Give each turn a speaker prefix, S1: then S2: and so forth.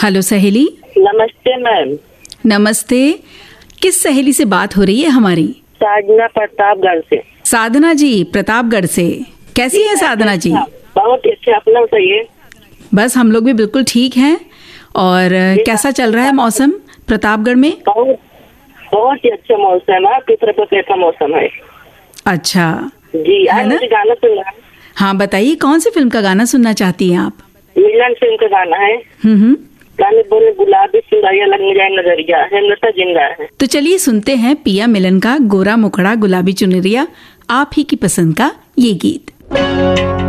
S1: Hello सहेली।
S2: नमस्ते ma'am.
S1: नमस्ते। किस सहेली से बात हो रही है हमारी?
S2: साधना प्रतापगढ़ से।
S1: साधना जी प्रतापगढ़ से। कैसी है साधना जी?
S2: बहुत अच्छे, अपना बताइए।
S1: बस हम लोग भी बिल्कुल ठीक हैं। और कैसा चल रहा है मौसम प्रतापगढ़ में?
S2: बहुत ही अच्छा मौसम है। आपकी तरफ कैसा मौसम है?
S1: अच्छा
S2: जी,
S1: है ना?
S2: मुझे गाना सुनना है।
S1: हाँ बताइए, कौन सी फिल्म का गाना सुनना चाहती हैं आप?
S2: मिलन फिल्म का गाना है। गाने बोले गुलाबी चुनरिया लग जाए नजरिया, हेमलता जिंदा है।
S1: तो चलिए सुनते हैं पिया मिलन का गोरा मुखड़ा गुलाबी चुनरिया, आप ही की पसंद का ये गीत।